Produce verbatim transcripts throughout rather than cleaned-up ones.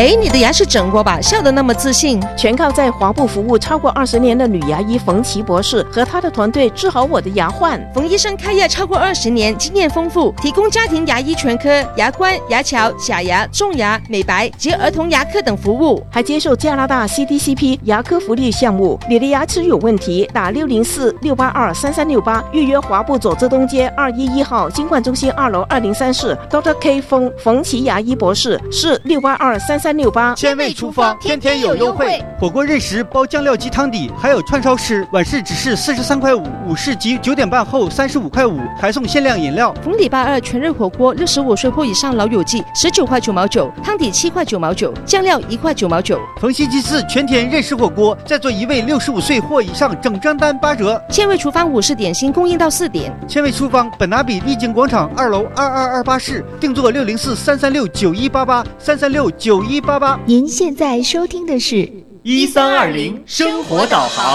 哎，你的牙是整过吧？笑得那么自信。 全靠在华埠服务超过二十年的女牙医冯琦博士和她的团队治好我的牙患。 冯医生开业超过二十年，经验丰富，提供家庭牙医全科、牙冠、牙桥、假牙、种牙、美白及儿童牙科等服务， 还接受加拿大 C D C P 牙科福利项目。你的牙齿有问题，打六零四六八二三三六八预约华埠左侧东街二一一号金冠中心二楼二零三室 Doctor K 冯冯琦牙医博士，是六八二三三六八。 千味厨房天天有优惠，火锅认识包酱料及汤底，还有串烧师，晚市只是四十三块五，午市及九点半后三十五块五，还送限量饮料。 逢礼拜二全日火锅，六十五岁或以上老友记十九块九毛九，汤底七块九毛九，酱料一块九毛九。 逢星期四全田认识火锅，再做一位六十五岁或以上整张单八折。 千味厨房午市点心供应到四点。 千味厨房本拿比丽景广场二楼二二二八室，定做六零四三三六九一八八三三六九一八八。 您现在收听的是一三二零生活导航。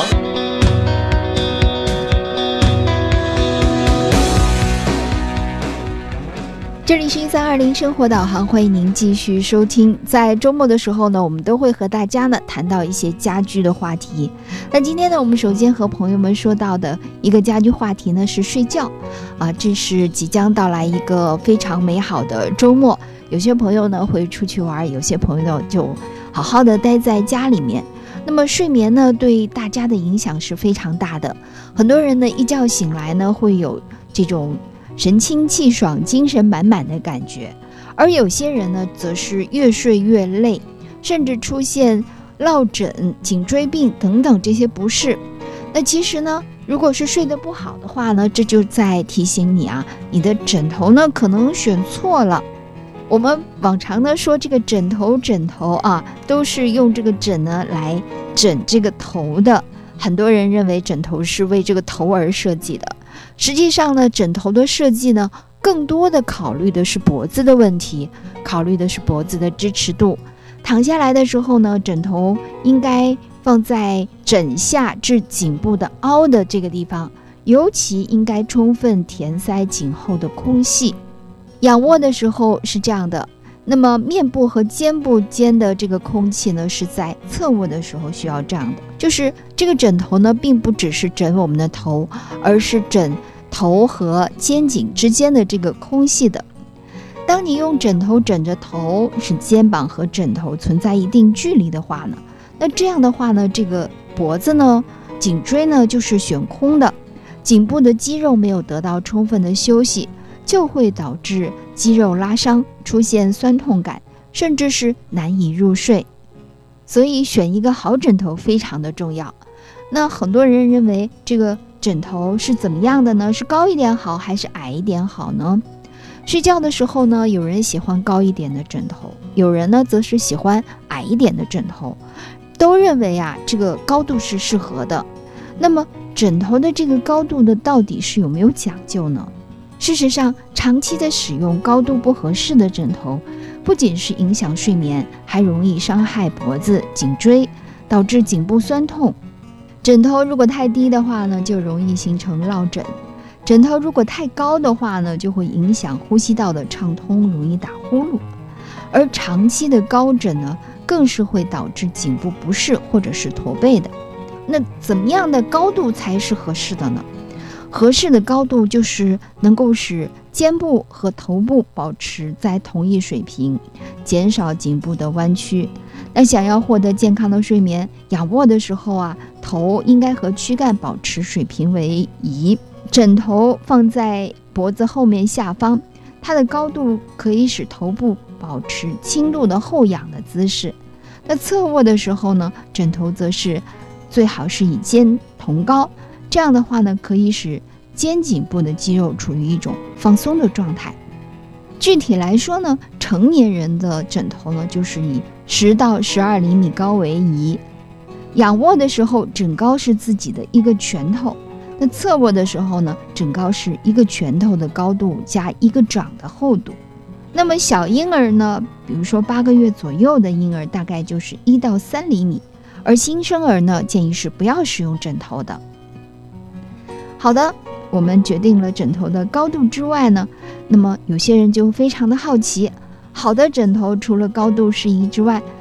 这里是一三二零生活导航，欢迎您继续收听。在周末的时候呢，我们都会和大家呢谈到一些家居的话题。那今天呢，我们首先和朋友们说到的一个家居话题呢是睡觉啊，这是即将到来一个非常美好的周末。有些朋友呢会出去玩，有些朋友就好好的待在家里面。那么睡眠呢对大家的影响是非常大的，很多人呢一觉醒来呢会有这种神清气爽、精神满满的感觉，而有些人呢则是越睡越累，甚至出现落枕、颈椎病等等这些不适。那其实呢，如果是睡得不好的话呢，这就在提醒你啊，你的枕头呢可能选错了。我们往常呢说这个枕头枕头啊，都是用这个枕呢来枕这个头的，很多人认为枕头是为这个头而设计的。实际上呢，枕头的设计呢，更多的考虑的是脖子的问题，考虑的是脖子的支持度。躺下来的时候呢，枕头应该放在枕下至颈部的凹的这个地方，尤其应该充分填塞颈后的空隙。仰卧的时候是这样的，那么面部和肩部间的这个空气呢，是在侧卧的时候需要这样的，就是这个枕头呢，并不只是枕我们的头，而是枕头和肩颈之间的这个空隙的。当你用枕头枕着头，使肩膀和枕头存在一定距离的话呢，那这样的话呢，这个脖子呢、颈椎呢就是悬空的，颈部的肌肉没有得到充分的休息，就会导致肌肉拉伤，出现酸痛感，甚至是难以入睡。所以选一个好枕头非常的重要。那很多人认为这个枕头是怎么样的呢？是高一点好还是矮一点好呢？睡觉的时候呢，有人喜欢高一点的枕头，有人呢则是喜欢矮一点的枕头，都认为啊这个高度是适合的。那么枕头的这个高度呢，到底是有没有讲究呢？事实上，长期的使用高度不合适的枕头，不仅是影响睡眠，还容易伤害脖子、颈椎，导致颈部酸痛。枕头如果太低的话呢，就容易形成落枕；枕头如果太高的话呢，就会影响呼吸道的畅通，容易打呼噜。而长期的高枕呢，更是会导致颈部不适或者是驼背的。那怎么样的高度才是合适的呢？合适的高度就是能够使肩部和头部保持在同一水平，减少颈部的弯曲。那想要获得健康的睡眠，仰卧的时候啊，头应该和躯干保持水平为宜，枕头放在脖子后面下方，它的高度可以使头部保持轻度的后仰的姿势。那侧卧的时候呢，枕头则是最好是与肩同高，这样的话呢，可以使肩颈部的肌肉处于一种放松的状态。具体来说呢，成年人的枕头呢，就是以十到十二厘米高为宜。仰卧的时候，枕高是自己的一个拳头；那侧卧的时候呢，枕高是一个拳头的高度加一个掌的厚度。那么小婴儿呢，比如说八个月左右的婴儿，大概就是一到三厘米。而新生儿呢，建议是不要使用枕头的。好的，我们决定了枕头的高度之外呢，那么有些人就非常的好奇，好的枕头除了高度适宜之外，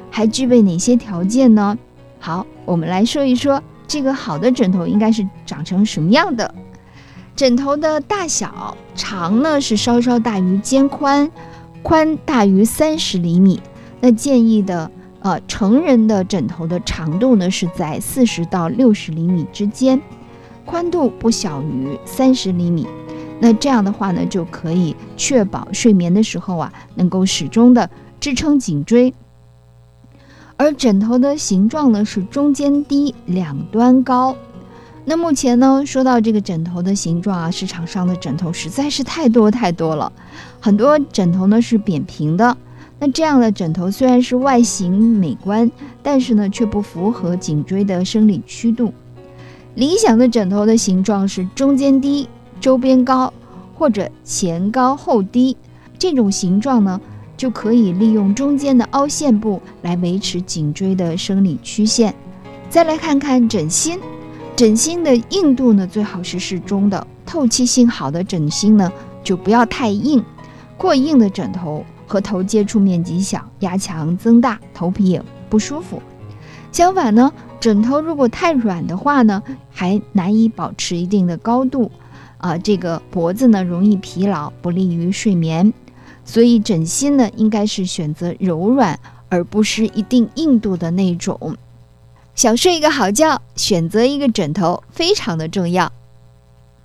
还具备哪些条件呢？好，我们来说一说这个好的枕头应该是长成什么样的。枕头的大小，长呢是稍稍大于肩宽，宽大于三十厘米。那建议的呃成人的枕头的长度呢是在四十到六十厘米之间，宽度不小于三十厘米。那这样的话呢，就可以确保睡眠的时候啊，能够始终的支撑颈椎。而枕头的形状呢是中间低，两端高。那目前呢，说到这个枕头的形状啊，市场上的枕头实在是太多太多了。很多枕头呢是扁平的，那这样的枕头虽然是外形美观，但是呢却不符合颈椎的生理曲度。理想的枕头的形状是中间低，周边高，或者前高后低。这种形状呢，就可以利用中间的凹陷部来维持颈椎的生理曲线。再来看看枕芯，枕芯的硬度呢最好是适中的，透气性好的枕芯呢就不要太硬，过硬的枕头和头接触面积小，压强增大，头皮也不舒服。相反呢，枕头如果太软的话呢，还难以保持一定的高度，啊、呃，这个脖子呢容易疲劳，不利于睡眠。所以枕芯呢，应该是选择柔软，而不是一定硬度的那种。想睡一个好觉，选择一个枕头非常的重要。